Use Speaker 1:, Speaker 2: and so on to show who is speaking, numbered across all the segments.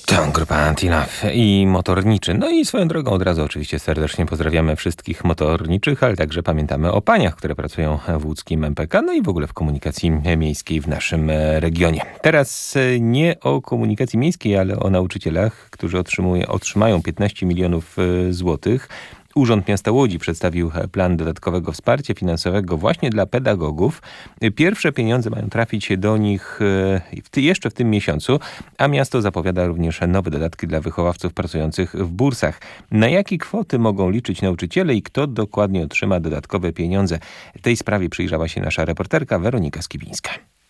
Speaker 1: To grupa Anti-Love i motorniczy. No i swoją drogą od razu oczywiście serdecznie pozdrawiamy wszystkich motorniczych, ale także pamiętamy o paniach, które pracują w łódzkim MPK, no i w ogóle w komunikacji miejskiej w naszym regionie. Teraz nie o komunikacji miejskiej, ale o nauczycielach, którzy otrzymają 15 milionów złotych. Urząd Miasta Łodzi przedstawił plan dodatkowego wsparcia finansowego właśnie dla pedagogów. Pierwsze pieniądze mają trafić do nich jeszcze w tym miesiącu, a miasto zapowiada również nowe dodatki dla wychowawców pracujących w bursach. Na jakie kwoty mogą liczyć nauczyciele i kto dokładnie otrzyma dodatkowe pieniądze? Tej sprawie przyjrzała się nasza reporterka Weronika Skibińska.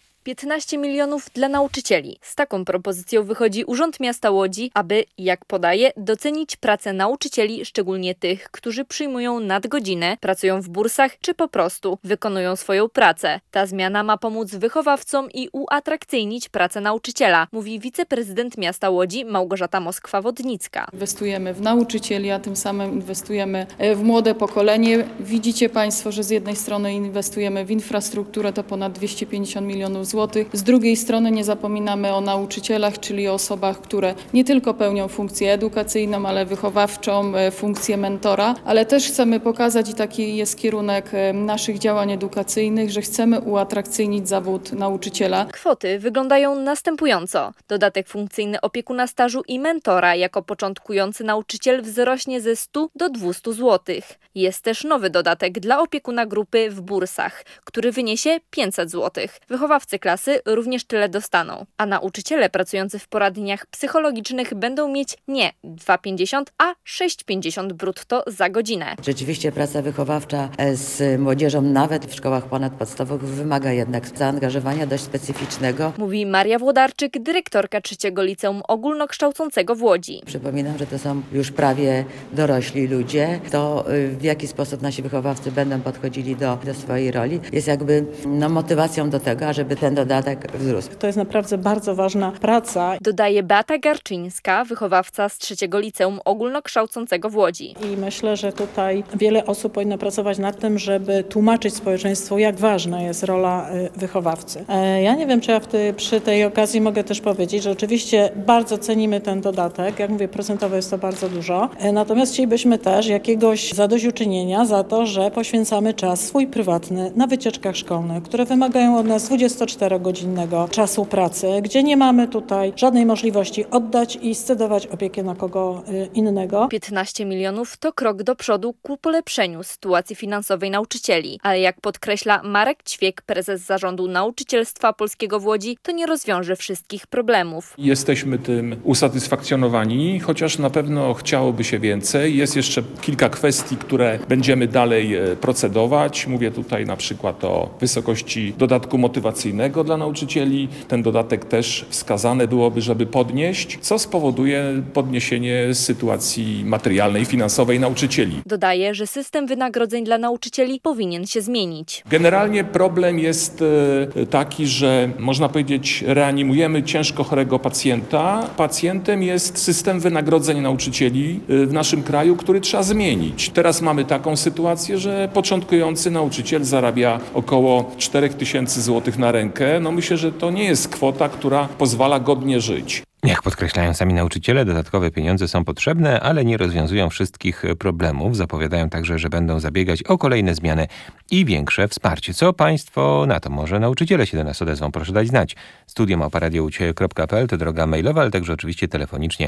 Speaker 2: 15 milionów dla nauczycieli. Z taką propozycją wychodzi Urząd Miasta Łodzi, aby, jak podaje, docenić pracę nauczycieli, szczególnie tych, którzy przyjmują nadgodziny, pracują w bursach czy po prostu wykonują swoją pracę. Ta zmiana ma pomóc wychowawcom i uatrakcyjnić pracę nauczyciela, mówi wiceprezydent Miasta Łodzi Małgorzata Moskwa-Wodnicka.
Speaker 3: Inwestujemy w nauczycieli, a tym samym inwestujemy w młode pokolenie. Widzicie Państwo, że z jednej strony inwestujemy w infrastrukturę, to ponad 250 milionów złotych. Z drugiej strony nie zapominamy o nauczycielach, czyli o osobach, które nie tylko pełnią funkcję edukacyjną, ale wychowawczą, funkcję mentora, ale też chcemy pokazać, i taki jest kierunek naszych działań edukacyjnych, że chcemy uatrakcyjnić zawód nauczyciela.
Speaker 2: Kwoty wyglądają następująco. Dodatek funkcyjny opiekuna stażu i mentora jako początkujący nauczyciel wzrośnie ze 100 do 200 zł. Jest też nowy dodatek dla opiekuna grupy w bursach, który wyniesie 500 zł. Wychowawcy klasy również tyle dostaną, a nauczyciele pracujący w poradniach psychologicznych będą mieć nie 2,50, a 6,50 brutto za godzinę.
Speaker 4: Rzeczywiście praca wychowawcza z młodzieżą, nawet w szkołach ponadpodstawowych, wymaga jednak zaangażowania dość specyficznego.
Speaker 2: Mówi Maria Włodarczyk, dyrektorka 3. Liceum Ogólnokształcącego w Łodzi.
Speaker 4: Przypominam, że to są już prawie dorośli ludzie. To w jaki sposób nasi wychowawcy będą podchodzili do swojej roli jest jakby motywacją do tego, żeby ten dodatek wzrósł.
Speaker 5: To jest naprawdę bardzo ważna praca.
Speaker 2: Dodaje Beata Garczyńska, wychowawca z 3. Liceum Ogólnokształcącego w Łodzi.
Speaker 5: I myślę, że tutaj wiele osób powinno pracować nad tym, żeby tłumaczyć społeczeństwu, jak ważna jest rola wychowawcy. Ja nie wiem, czy ja przy tej okazji mogę też powiedzieć, że oczywiście bardzo cenimy ten dodatek. Jak mówię, procentowo jest to bardzo dużo. Natomiast chcielibyśmy też jakiegoś zadośćuczynienia za to, że poświęcamy czas swój prywatny na wycieczkach szkolnych, które wymagają od nas 24-godzinnego czasu pracy, gdzie nie mamy tutaj żadnej możliwości oddać i scedować opiekę na kogo innego.
Speaker 2: 15 milionów to krok do przodu ku polepszeniu sytuacji finansowej nauczycieli, ale jak podkreśla Marek Ćwiek, prezes Zarządu Nauczycielstwa Polskiego w Łodzi, to nie rozwiąże wszystkich problemów.
Speaker 6: Jesteśmy tym usatysfakcjonowani, chociaż na pewno chciałoby się więcej. Jest jeszcze kilka kwestii, które będziemy dalej procedować. Mówię tutaj na przykład o wysokości dodatku motywacyjnego dla nauczycieli. Ten dodatek też wskazane byłoby, żeby podnieść, co spowoduje podniesienie sytuacji materialnej i finansowej nauczycieli.
Speaker 2: Dodaje, że system wynagrodzeń dla nauczycieli powinien się zmienić.
Speaker 6: Generalnie problem jest taki, że można powiedzieć, reanimujemy ciężko chorego pacjenta. Pacjentem jest system wynagrodzeń nauczycieli w naszym kraju, który trzeba zmienić. Teraz mamy taką sytuację, że początkujący nauczyciel zarabia około 4000 zł na rękę. No myślę, że to nie jest kwota, która pozwala godnie żyć.
Speaker 1: Jak podkreślają sami nauczyciele, dodatkowe pieniądze są potrzebne, ale nie rozwiązują wszystkich problemów. Zapowiadają także, że będą zabiegać o kolejne zmiany i większe wsparcie. Co państwo na to? Może nauczyciele się do nas odezwą? Proszę dać znać. studio@radioucie.pl to droga mailowa, ale także oczywiście telefonicznie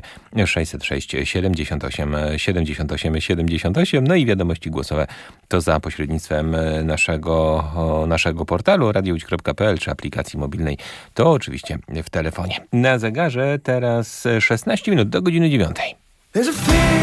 Speaker 1: 606 78 78 78. No i wiadomości głosowe to za pośrednictwem naszego portalu radioucie.pl czy aplikacji mobilnej. To oczywiście w telefonie. Na zegarze teraz 16 minut do godziny 9.